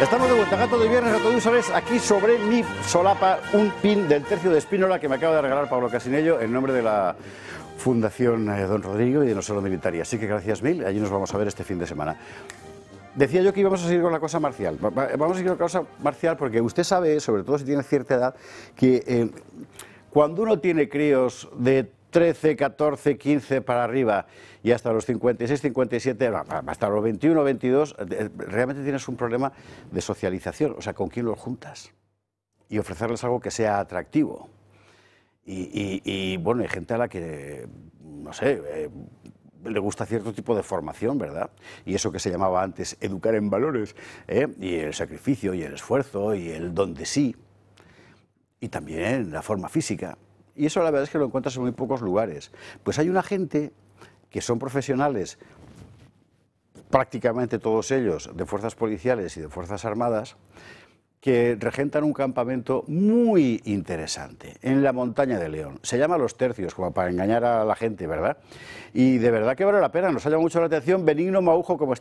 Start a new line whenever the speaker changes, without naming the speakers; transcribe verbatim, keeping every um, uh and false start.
Estamos de vuelta, Gato de Viernes, Gato de Úsares, aquí sobre mi solapa un pin del tercio de Espínola que me acaba de regalar Pablo Casinello en nombre de la Fundación eh, Don Rodrigo y de Nosolo Militari. Así que gracias mil, allí nos vamos a ver este fin de semana. Decía yo que íbamos a seguir con la cosa marcial. Vamos a seguir con la cosa marcial porque usted sabe, sobre todo si tiene cierta edad, que eh, cuando uno tiene críos de trece, catorce, quince para arriba y hasta los cincuenta y seis, cincuenta y siete, hasta los veintiuno, veintidós, realmente tienes un problema de socialización, o sea, ¿con quién los juntas? Y ofrecerles algo que sea atractivo. Y, y, y bueno, hay gente a la que, no sé, eh, le gusta cierto tipo de formación, ¿verdad? Y eso que se llamaba antes educar en valores, ¿eh? Y el sacrificio y el esfuerzo y el don de sí, y también la forma física. Y eso la verdad es que lo encuentras en muy pocos lugares. Pues hay una gente que son profesionales, prácticamente todos ellos, de fuerzas policiales y de fuerzas armadas, que regentan un campamento muy interesante en la montaña de León. Se llama Los Tercios, como para engañar a la gente, ¿verdad? Y de verdad que vale la pena, nos ha llamado mucho la atención. Benigno Maujo, como está